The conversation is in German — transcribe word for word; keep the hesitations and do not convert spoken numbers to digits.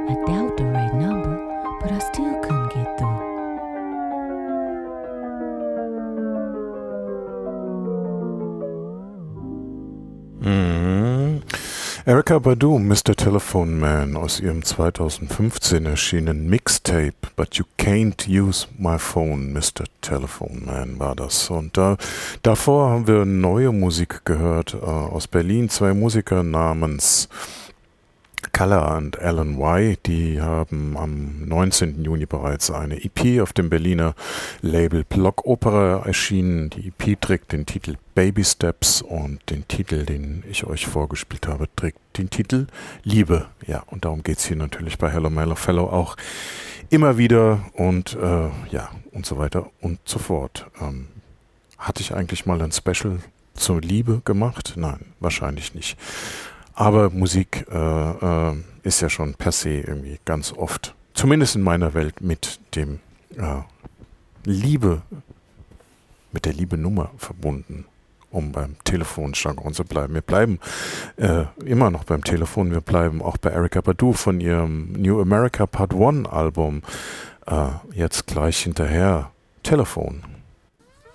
I dialed the right number, but I still couldn't get through. Mhm. Erykah Badu, Mister Telephone Man, aus ihrem zweitausendfünfzehn erschienenen Mixtape But You Can't Use My Phone, Mister Telephone Man war das. Und da, davor haben wir neue Musik gehört äh, aus Berlin, zwei Musiker namens Color und Alan Y, die haben am neunzehnten Juni bereits eine E P auf dem Berliner Label Block Opera erschienen. Die E P trägt den Titel Baby Steps und den Titel, den ich euch vorgespielt habe, trägt den Titel Liebe. Ja, und darum geht es hier natürlich bei Hello Mellow Fellow auch immer wieder und äh, ja, und so weiter und so fort. Ähm, hatte ich eigentlich mal ein Special zur Liebe gemacht? Nein, wahrscheinlich nicht. Aber Musik äh, äh, ist ja schon per se irgendwie ganz oft, zumindest in meiner Welt, mit dem äh, Liebe, mit der Liebe-Nummer verbunden, um beim Telefonjargon zu bleiben. Wir bleiben äh, immer noch beim Telefon, wir bleiben auch bei Erykah Badu von ihrem New America Part eins Album. Äh, jetzt gleich hinterher Telefon.